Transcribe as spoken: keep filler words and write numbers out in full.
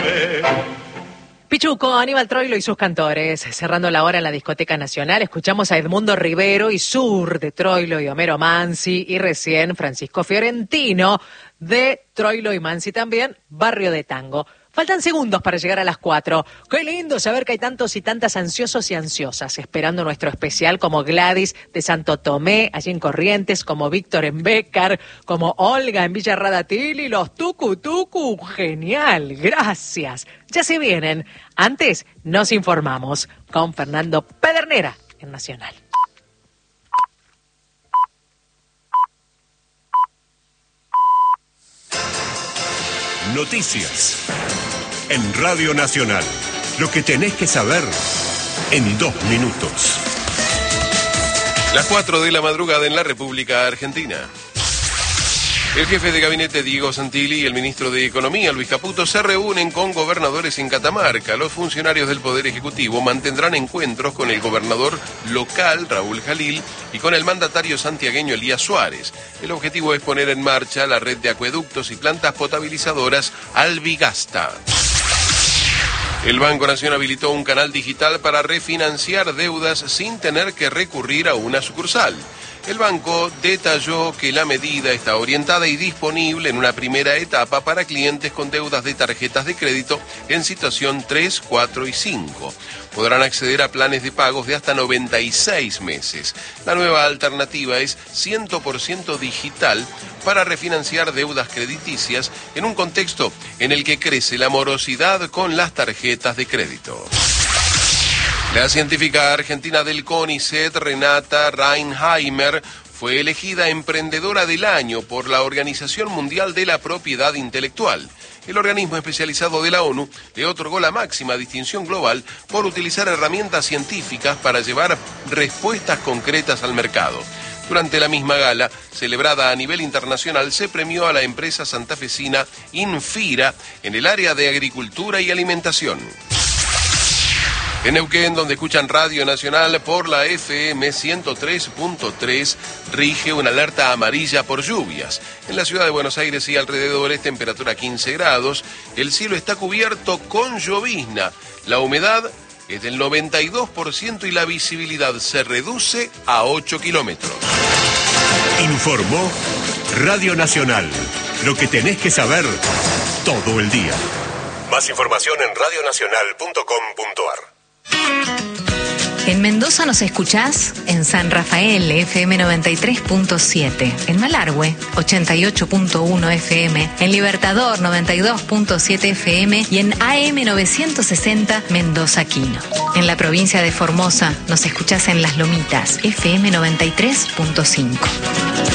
fe. Pichuco, Aníbal Troilo y sus cantores. Cerrando la hora en la Discoteca Nacional, escuchamos a Edmundo Rivero y Sur de Troilo y Homero Mansi, y recién Francisco Fiorentino de Troilo y Mansi también, Barrio de Tango. Faltan segundos para llegar a las cuatro. Qué lindo saber que hay tantos y tantas ansiosos y ansiosas esperando nuestro especial, como Gladys de Santo Tomé, allí en Corrientes, como Víctor en Bécar, como Olga en Villa Radatili, los Tucu Tucu. Genial, gracias. Ya se vienen. Antes nos informamos con Fernando Pedernera en Nacional. Noticias en Radio Nacional. Lo que tenés que saber en dos minutos. Las cuatro de la madrugada en la República Argentina. El jefe de gabinete Diego Santilli y el ministro de Economía Luis Caputo se reúnen con gobernadores en Catamarca. Los funcionarios del Poder Ejecutivo mantendrán encuentros con el gobernador local Raúl Jalil y con el mandatario santiagueño Elías Suárez. El objetivo es poner en marcha la red de acueductos y plantas potabilizadoras Albigasta. El Banco Nación habilitó un canal digital para refinanciar deudas sin tener que recurrir a una sucursal. El banco detalló que la medida está orientada y disponible en una primera etapa para clientes con deudas de tarjetas de crédito en situación tres, cuatro y cinco. Podrán acceder a planes de pagos de hasta noventa y seis meses. La nueva alternativa es cien por ciento digital para refinanciar deudas crediticias en un contexto en el que crece la morosidad con las tarjetas de crédito. La científica argentina del CONICET, Renata Reinheimer, fue elegida emprendedora del año por la Organización Mundial de la Propiedad Intelectual. El organismo especializado de la ONU le otorgó la máxima distinción global por utilizar herramientas científicas para llevar respuestas concretas al mercado. Durante la misma gala, celebrada a nivel internacional, se premió a la empresa santafesina Infira en el área de agricultura y alimentación. En Neuquén, donde escuchan Radio Nacional por la F M ciento tres punto tres, rige una alerta amarilla por lluvias. En la ciudad de Buenos Aires y alrededores, temperatura quince grados, el cielo está cubierto con llovizna, la humedad es del noventa y dos por ciento y la visibilidad se reduce a ocho kilómetros. Informó Radio Nacional. Lo que tenés que saber todo el día. Más información en radio nacional punto com punto ar. En Mendoza nos escuchás en San Rafael, F M noventa y tres punto siete, en Malargüe, ochenta y ocho punto uno F M, en Libertador, noventa y dos punto siete F M y en A M novecientos sesenta Mendoza Quino. En la provincia de Formosa nos escuchás en Las Lomitas, F M noventa y tres punto cinco.